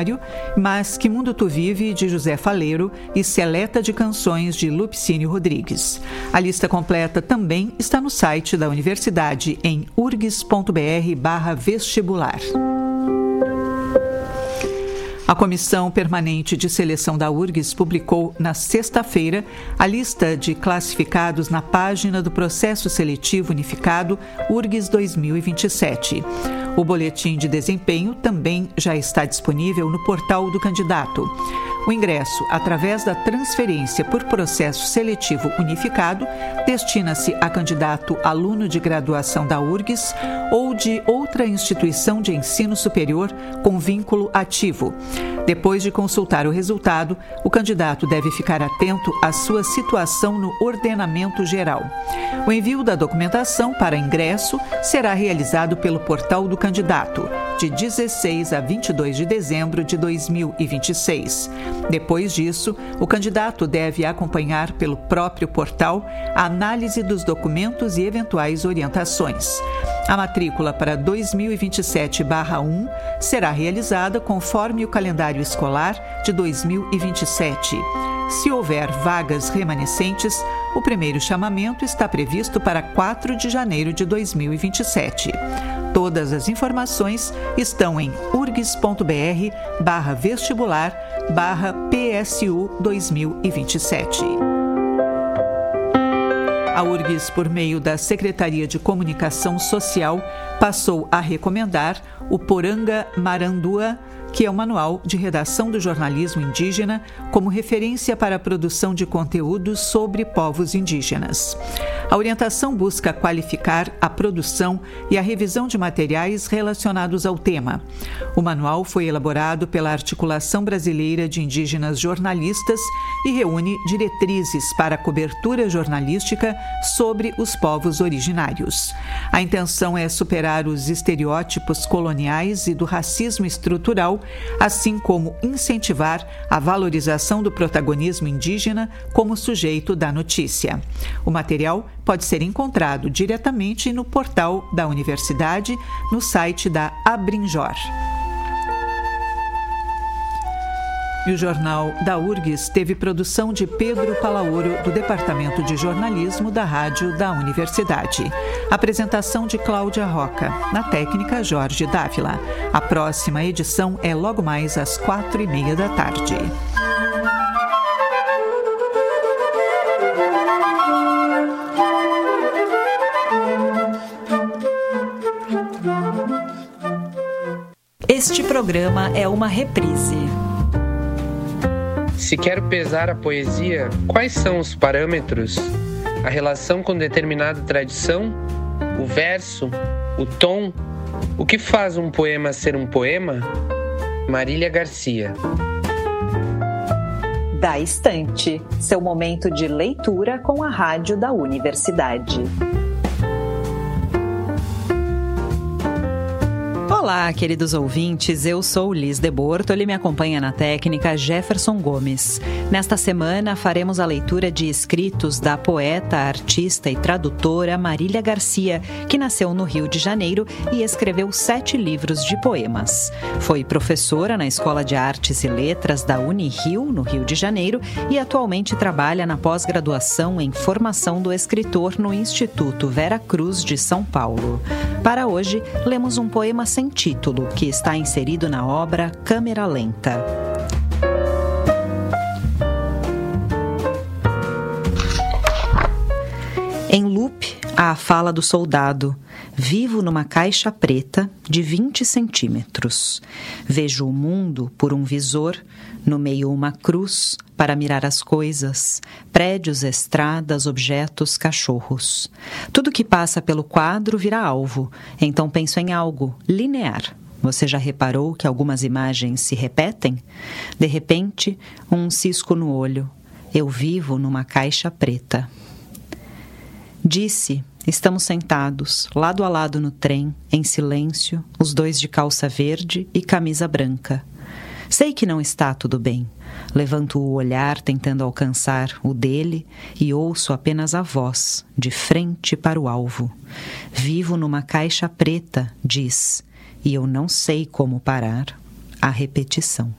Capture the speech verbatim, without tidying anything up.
Mas Que Mundo Tu Vive, de José Faleiro, e Seleta de Canções, de Lupicínio Rodrigues. A lista completa também está no site da Universidade em urgs.br barra vestibular. A Comissão Permanente de Seleção da U R G S publicou, na sexta-feira, a lista de classificados na página do Processo Seletivo Unificado U R G S dois mil e vinte e sete. O boletim de desempenho também já está disponível no portal do candidato. O ingresso, através da transferência por processo seletivo unificado, destina-se a candidato aluno de graduação da U R G S ou de outra instituição de ensino superior com vínculo ativo. Depois de consultar o resultado, o candidato deve ficar atento à sua situação no ordenamento geral. O envio da documentação para ingresso será realizado pelo portal do candidato, de dezesseis a vinte e dois de dezembro de dois mil e vinte e seis. Depois disso, o candidato deve acompanhar pelo próprio portal a análise dos documentos e eventuais orientações. A matrícula para dois mil e vinte e sete barra um será realizada conforme o calendário escolar de dois mil e vinte e sete. Se houver vagas remanescentes, o primeiro chamamento está previsto para quatro de janeiro de dois mil e vinte e sete. Todas as informações estão em urgs.br barra vestibular barra PSU dois mil e vinte e sete. A U R G S, por meio da Secretaria de Comunicação Social, passou a recomendar o Poranga Marandua, que é o Manual de Redação do Jornalismo Indígena, como referência para a produção de conteúdos sobre povos indígenas. A orientação busca qualificar a produção e a revisão de materiais relacionados ao tema. O manual foi elaborado pela Articulação Brasileira de Indígenas Jornalistas e reúne diretrizes para a cobertura jornalística sobre os povos originários. A intenção é superar os estereótipos coloniais e do racismo estrutural, assim como incentivar a valorização do protagonismo indígena como sujeito da notícia. O material pode ser encontrado diretamente no portal da Universidade, no site da Abrinjor. E o Jornal da U R G S teve produção de Pedro Palaoro, do Departamento de Jornalismo da Rádio da Universidade. Apresentação de Cláudia Roca. Na técnica, Jorge Dávila. A próxima edição é logo mais às quatro e meia da tarde. Este programa é uma reprise. Se quero pesar a poesia, quais são os parâmetros? A relação com determinada tradição? O verso? O tom? O que faz um poema ser um poema? Marília Garcia. Da Estante, seu momento de leitura com a rádio da Universidade. Olá, queridos ouvintes, eu sou Liz de Bortoli e me acompanha na técnica Jefferson Gomes. Nesta semana faremos a leitura de escritos da poeta, artista e tradutora Marília Garcia, que nasceu no Rio de Janeiro e escreveu sete livros de poemas. Foi professora na Escola de Artes e Letras da Unirio, no Rio de Janeiro, e atualmente trabalha na pós-graduação em formação do escritor no Instituto Vera Cruz de São Paulo. Para hoje, lemos um poema sem título, que está inserido na obra Câmera Lenta. Em loop, há a fala do soldado. Vivo numa caixa preta de vinte centímetros. Vejo o mundo por um visor, no meio uma cruz para mirar as coisas, prédios, estradas, objetos, cachorros. Tudo que passa pelo quadro vira alvo, então penso em algo linear. Você já reparou que algumas imagens se repetem? De repente, um cisco no olho. Eu vivo numa caixa preta. Disse, estamos sentados, lado a lado no trem, em silêncio, os dois de calça verde e camisa branca. Sei que não está tudo bem. Levanto o olhar tentando alcançar o dele e ouço apenas a voz, de frente para o alvo. Vivo numa caixa preta, diz, e eu não sei como parar. a repetição.